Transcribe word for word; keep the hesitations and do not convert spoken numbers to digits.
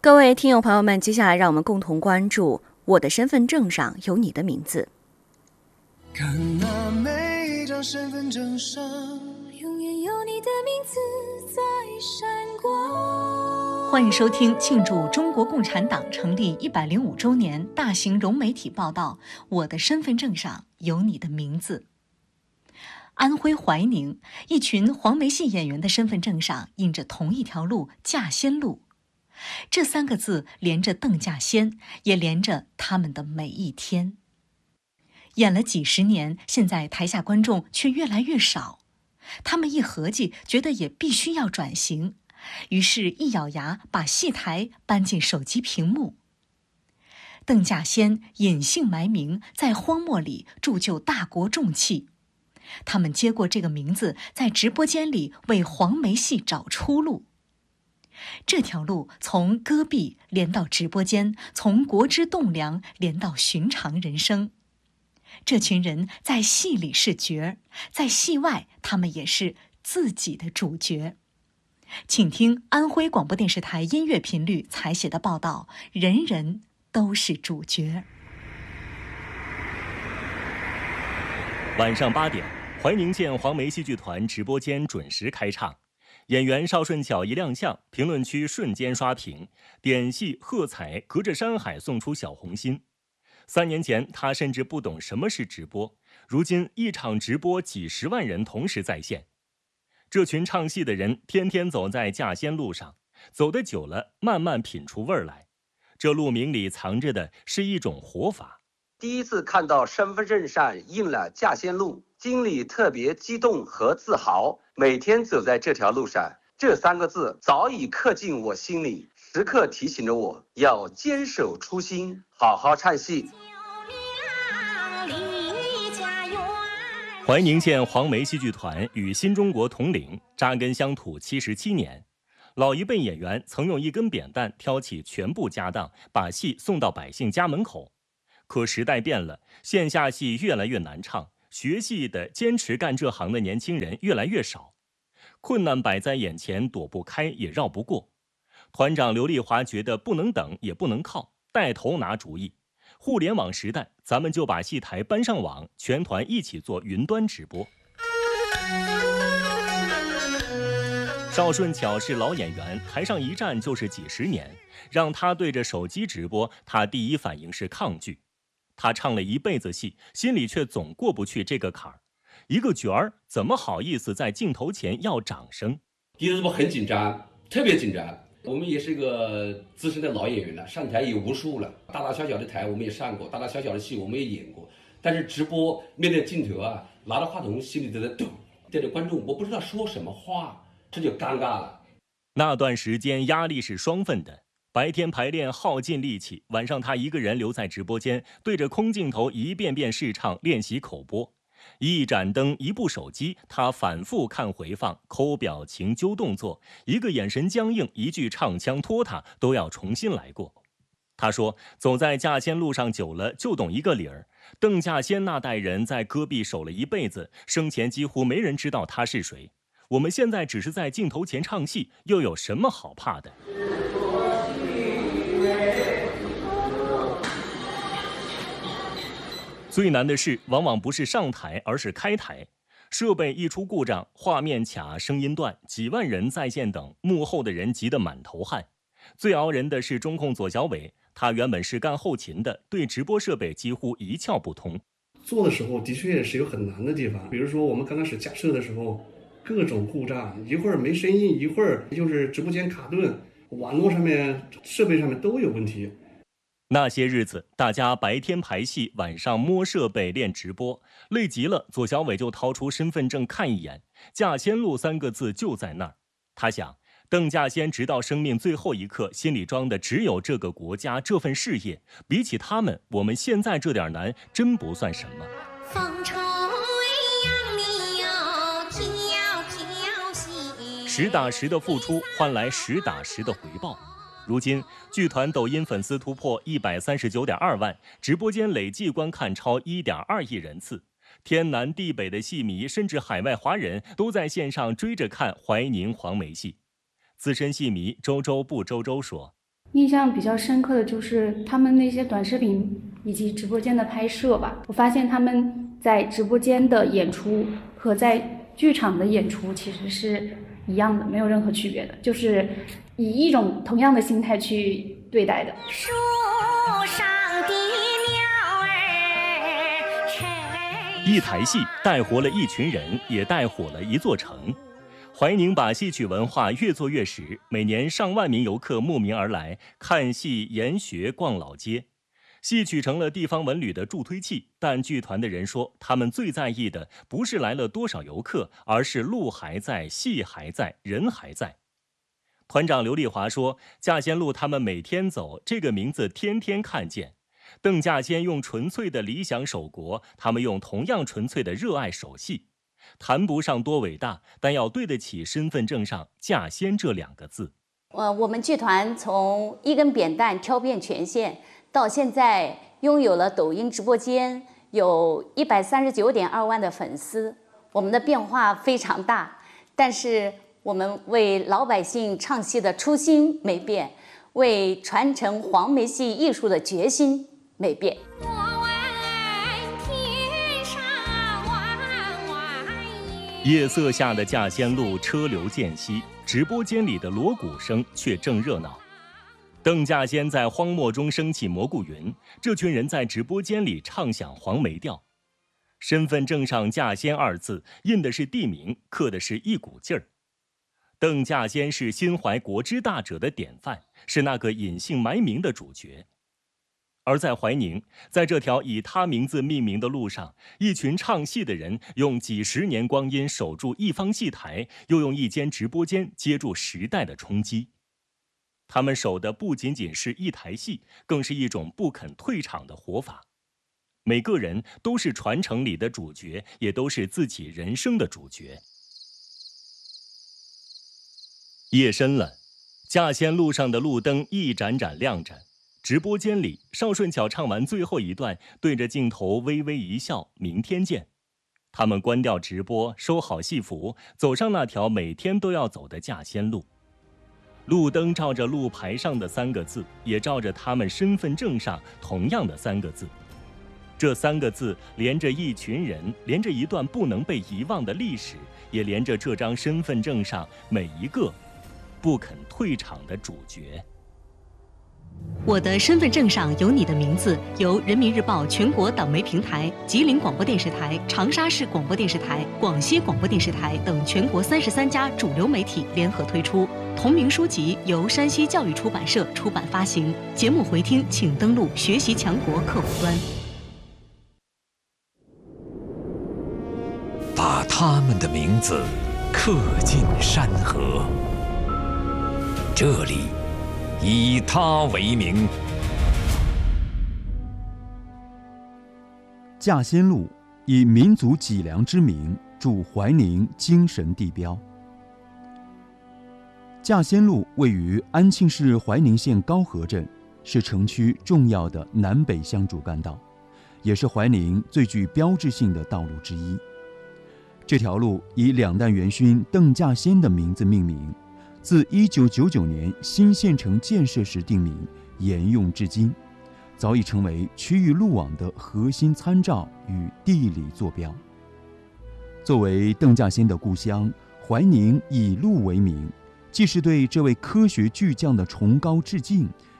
各位听友朋友们，接下来让我们共同关注我的身份证上有你的名字。 看那每一张身份证上，永远有你的名字在闪光。 欢迎收听庆祝中国共产党成立一百零五周年大型融媒体报道《我的身份证上有你的名字》。安徽怀宁，一群黄梅戏演员的身份证上印着同一条路——稼先路。这三个字连着邓稼先，也连着他们的每一天。演了几十年，现在台下观众却越来越少。他们一合计，觉得也必须要转型，于是一咬牙把戏台搬进手机屏幕。邓稼先隐姓埋名，在荒漠里铸就大国重器。他们接过这个名字，在直播间里为黄梅戏找出路。这条路从戈壁连到直播间，从国之栋梁连到寻常人生。这群人在戏里是角儿，在戏外他们也是自己的主角。请听安徽广播电视台音乐频率采写的报道，人人都是主角。 晚上八点，怀宁县黄梅戏剧团直播间准时开唱。演员邵顺巧一亮相，评论区瞬间刷屏，点戏喝彩，隔着山海送出小红心。三年前，他甚至不懂什么是直播，如今一场直播几十万人同时在线。这群唱戏的人天天走在稼先路上，走得久了，慢慢品出味儿来。这路名里藏着的是一种活法。 第一次看到身份证上印了稼先路，心里特别激动和自豪。每天走在这条路上，这三个字早已刻进我心里，时刻提醒着我要坚守初心，好好唱戏。 怀宁县黄梅戏剧团与新中国同龄，扎根乡土七十七年。老一辈演员曾用一根扁担挑起全部家当，把戏送到百姓家门口。可时代变了，线下戏越来越难唱，学戏的坚持干这行的年轻人越来越少，困难摆在眼前，躲不开也绕不过。团长刘丽华觉得不能等也不能靠，带头拿主意。互联网时代，咱们就把戏台搬上网，全团一起做云端直播。邵顺巧是老演员，台上一站就是几十年，让他对着手机直播，他第一反应是抗拒。他唱了一辈子戏，心里却总过不去这个坎儿。一个角儿怎么好意思在镜头前要掌声？ 第一次直播很紧张，特别紧张。我们也是一个资深的老演员了，上台也无数了，大大小小的台我们也上过，大大小小的戏我们也演过。但是直播面对镜头啊，拿着话筒心里都在抖，对着观众我不知道说什么话，这就尴尬了。 那段时间压力是双份的。白天排练耗尽力气，晚上他一个人留在直播间，对着空镜头一遍遍试唱练习口播。一盏灯，一部手机，他反复看回放，抠表情，揪动作，一个眼神僵硬，一句唱腔拖沓，都要重新来过。他说，走在稼先路上久了，就懂一个理儿。邓稼先那代人在戈壁守了一辈子，生前几乎没人知道他是谁。我们现在只是在镜头前唱戏，又有什么好怕的？最难的事往往不是上台，而是开台。设备一出故障，画面卡，声音断，几万人在线等，幕后的人急得满头汗。最熬人的是中控左小伟，他原本是干后勤的，对直播设备几乎一窍不通。 做的时候的确是有很难的地方，比如说我们刚开始架设的时候，各种故障，一会儿没声音，一会儿就是直播间卡顿，网络上面、设备上面都有问题。 那些日子，大家白天排戏，晚上摸设备练直播，累极了，左小伟就掏出身份证看一眼，稼先路三个字就在那儿。他想，邓稼先直到生命最后一刻，心里装的只有这个国家，这份事业。比起他们，我们现在这点难，真不算什么。 风吹杨柳飘飘兮， 实打实的付出换来实打实的回报。如今，剧团抖音粉丝突破一百三十九点二万，直播间累计观看超一点二亿人次。天南地北的戏迷，甚至海外华人都在线上追着看怀宁黄梅戏。资深戏迷周周不周周说：“ 印象比较深刻的就是他们那些短视频以及直播间的拍摄吧。我发现他们在直播间的演出和在剧场的演出其实是一样的，没有任何区别的，就是以一种同样的心态去对待的。 树上的鸟儿吹， 一台戏带活了一群人，也带火了一座城。怀宁把戏曲文化越做越实，每年上万名游客慕名而来，看戏、研学、逛老街。戏曲成了地方文旅的助推器，但剧团的人说，他们最在意的不是来了多少游客，而是路还在，戏还在，人还在。团长刘丽华说，稼先路他们每天走，这个名字天天看见。邓稼先用纯粹的理想守国，他们用同样纯粹的热爱守戏。谈不上多伟大，但要对得起身份证上稼先这两个字。 呃，我们剧团从一根扁担挑遍全县，到现在拥有了抖音直播间，有一百三十九点二万的粉丝，我们的变化非常大。但是我们为老百姓唱戏的初心没变，为传承黄梅戏艺术的决心没变。 夜色下的稼先路车流渐稀，直播间里的锣鼓声却正热闹。邓稼先在荒漠中升起蘑菇云，这群人在直播间里唱响黄梅调。身份证上稼先二字印的是地名，刻的是一股劲儿。邓稼先是心怀国之大者的典范，是那个隐姓埋名的主角。而在怀宁，在这条以他名字命名的路上，一群唱戏的人用几十年光阴守住一方戏台，又用一间直播间接住时代的冲击。他们守的不仅仅是一台戏，更是一种不肯退场的活法。每个人都是传承里的主角，也都是自己人生的主角。夜深了，稼先路上的路灯一盏盏亮着。直播间里，邵顺巧唱完最后一段，对着镜头微微一笑，明天见。他们关掉直播，收好戏服，走上那条每天都要走的稼先路。路灯照着路牌上的三个字，也照着他们身份证上同样的三个字。这三个字连着一群人，连着一段不能被遗忘的历史，也连着这张身份证上每一个不肯退场的主角。 我的身份证上有你的名字，由人民日报全国党媒平台、吉林广播电视台、长沙市广播电视台、广西广播电视台等全国三十三家主流媒体联合推出。同名书籍由山西教育出版社出版发行。节目回听请登录学习强国客户端。 把他们的名字刻进山河，这里以他为名。 稼先路以民族脊梁之名筑怀宁精神地标。稼先路位于安庆市怀宁县高河镇，是城区重要的南北向主干道，也是怀宁最具标志性的道路之一。这条路以两弹元勋邓稼先的名字命名，自一九九九年新县城建设时定名，沿用至今，早已成为区域路网的核心参照与地理坐标。作为邓稼先的故乡，怀宁以路为名，既是对这位科学巨匠的崇高致敬，